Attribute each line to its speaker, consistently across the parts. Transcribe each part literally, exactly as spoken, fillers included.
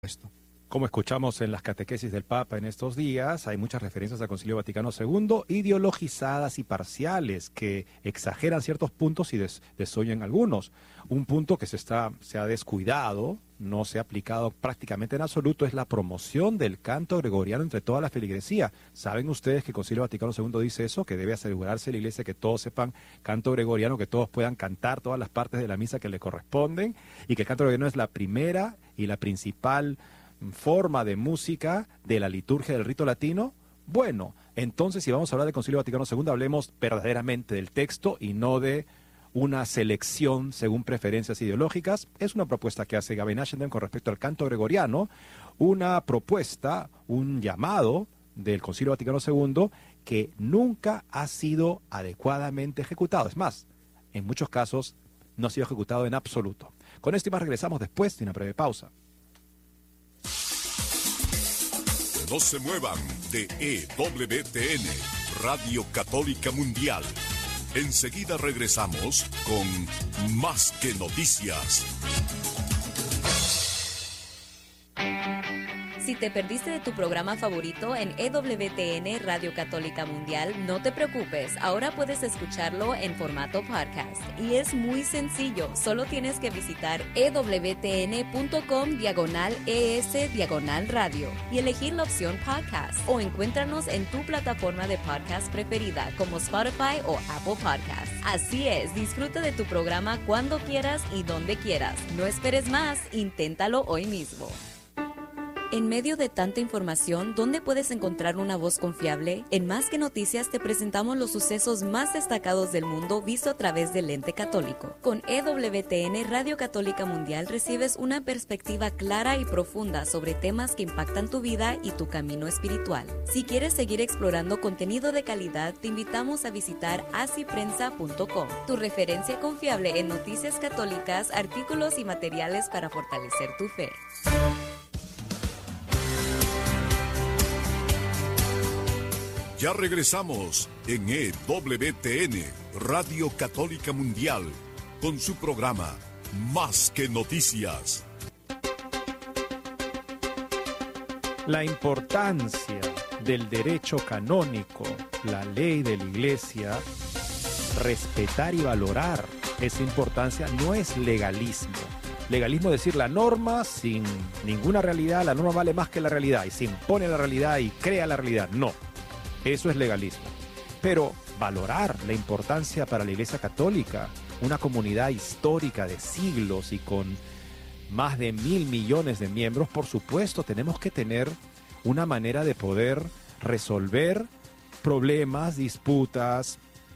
Speaker 1: Esto. Como escuchamos en las catequesis del Papa en estos días, hay muchas referencias al Concilio Vaticano segundo, ideologizadas y parciales, que exageran ciertos puntos y des desoyen algunos. Un punto que se, está, se ha descuidado, no se ha aplicado prácticamente en absoluto, es la promoción del canto gregoriano entre toda la feligresía. ¿Saben ustedes que el Concilio Vaticano segundo dice eso? Que debe asegurarse la Iglesia que todos sepan canto gregoriano, que todos puedan cantar todas las partes de la misa que le corresponden, y que el canto gregoriano es la primera y la principal forma de música de la liturgia del rito latino. Bueno, entonces si vamos a hablar del Concilio Vaticano segundo, hablemos verdaderamente del texto y no de una selección según preferencias ideológicas. Es una propuesta que hace Gavin Ashenden con respecto al canto gregoriano, una propuesta, un llamado del Concilio Vaticano segundo que nunca ha sido adecuadamente ejecutado. Es más, en muchos casos no ha sido ejecutado en absoluto. Con esto y más regresamos después de una breve pausa.
Speaker 2: No se muevan de E W T N, Radio Católica Mundial. Enseguida regresamos con Más que Noticias.
Speaker 3: Si te perdiste de tu programa favorito en E W T N Radio Católica Mundial, no te preocupes, ahora puedes escucharlo en formato podcast. Y es muy sencillo, solo tienes que visitar ewtn.com diagonal es diagonal radio y elegir la opción podcast, o encuéntranos en tu plataforma de podcast preferida como Spotify o Apple Podcasts. Así es, disfruta de tu programa cuando quieras y donde quieras. No esperes más, inténtalo hoy mismo. En medio de tanta información, ¿dónde puedes encontrar una voz confiable? En Más que Noticias te presentamos los sucesos más destacados del mundo visto a través del lente católico. Con E W T N Radio Católica Mundial recibes una perspectiva clara y profunda sobre temas que impactan tu vida y tu camino espiritual. Si quieres seguir explorando contenido de calidad, te invitamos a visitar así prensa punto com, tu referencia confiable en noticias católicas, artículos y materiales para fortalecer tu fe.
Speaker 2: Ya regresamos en E W T N, Radio Católica Mundial, con su programa Más que Noticias.
Speaker 1: La importancia del derecho canónico, la ley de la Iglesia, respetar y valorar esa importancia no es legalismo. Legalismo es decir, la norma sin ninguna realidad, la norma vale más que la realidad y se impone la realidad y crea la realidad. No. Eso es legalismo. Pero valorar la importancia para la Iglesia Católica, una comunidad histórica de siglos y con más de mil millones de miembros, por supuesto, tenemos que tener una manera de poder resolver problemas, disputas,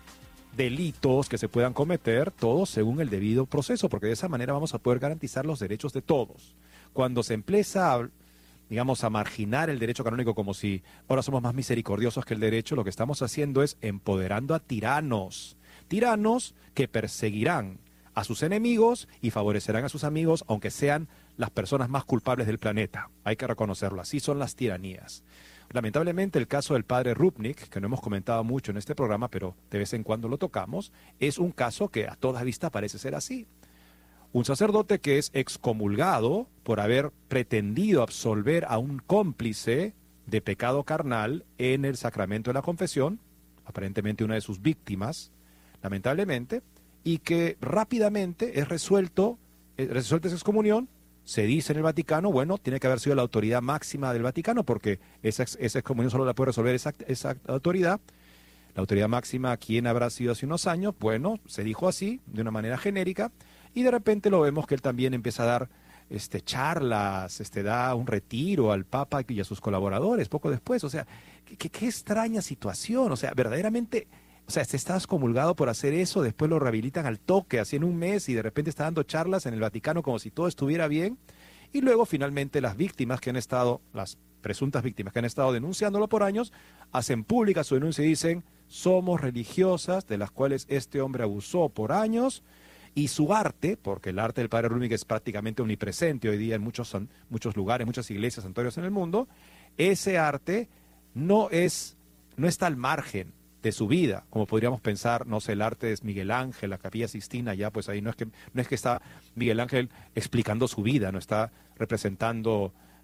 Speaker 1: delitos que se puedan cometer, todos según el debido proceso, porque de esa manera vamos a poder garantizar los derechos de todos. Cuando se empieza a digamos, a marginar el derecho canónico como si ahora somos más misericordiosos que el derecho, lo que estamos haciendo es empoderando a tiranos, tiranos que perseguirán a sus enemigos y favorecerán a sus amigos, aunque sean las personas más culpables del planeta. Hay que reconocerlo, así son las tiranías. Lamentablemente el caso del padre Rupnik, que no hemos comentado mucho en este programa, pero de vez en cuando lo tocamos, es un caso que a toda vista parece ser así. Un sacerdote que es excomulgado por haber pretendido absolver a un cómplice de pecado carnal en el sacramento de la confesión, aparentemente una de sus víctimas, lamentablemente, y que rápidamente es resuelto, es resuelta esa excomunión. Se dice en el Vaticano, bueno, tiene que haber sido la autoridad máxima del Vaticano, porque esa, esa excomunión solo la puede resolver esa, esa autoridad. La autoridad máxima, ¿quién habrá sido hace unos años? Bueno, se dijo así, de una manera genérica, y de repente lo vemos que él también empieza a dar este, charlas, este, da un retiro al Papa y a sus colaboradores poco después. O sea, qué, qué extraña situación. O sea, verdaderamente, o sea, se está excomulgado por hacer eso, después lo rehabilitan al toque, así en un mes, y de repente está dando charlas en el Vaticano como si todo estuviera bien. Y luego, finalmente, las víctimas que han estado, las presuntas víctimas que han estado denunciándolo por años, hacen pública su denuncia y dicen, somos religiosas de las cuales este hombre abusó por años, y su arte, porque el arte del padre Rupnik es prácticamente omnipresente hoy día en muchos, muchos lugares, muchas iglesias, santuarios en el mundo, ese arte no, es, no está al margen de su vida, como podríamos pensar, no sé, el arte es Miguel Ángel, la Capilla Sixtina, ya pues ahí no es que, no es que está Miguel Ángel explicando su vida, no está representando